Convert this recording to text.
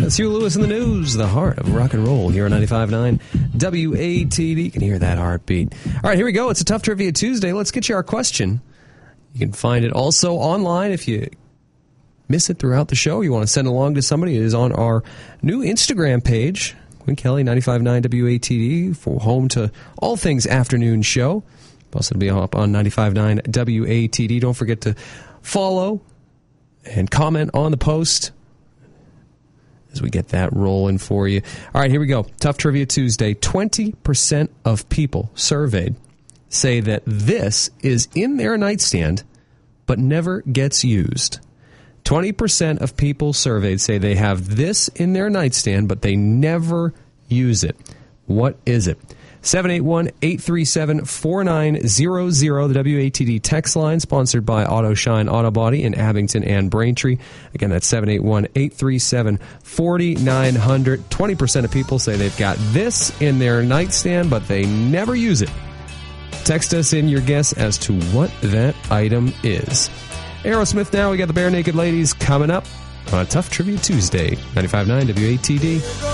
That's Hugh Lewis in the news, the heart of rock and roll here on 95.9 WATD. You can hear that heartbeat. All right, here we go. It's a Tough Trivia Tuesday. Let's get you our question. You can find it also online if you miss it throughout the show. You want to send along to somebody. It is on our new Instagram page, Quinn Kelly 95.9 WATD, for home to all things afternoon show. Plus, it'll be up on 95.9 WATD. Don't forget to follow and comment on the post as we get that rolling for you. All right, here we go. Tough Trivia Tuesday. 20% of people surveyed say that this is in their nightstand but never gets used. 20% of people surveyed say they have this in their nightstand but they never use it. What is it? 781-837-4900, the WATD text line, sponsored by Auto Shine Auto Body in Abington and Braintree. Again, that's 781-837-4900. 20% of people say they've got this in their nightstand, but they never use it. Text us in your guess as to what that item is. Aerosmith now. We got the Bare Naked Ladies coming up on a Tough Trivia Tuesday, 95.9 WATD.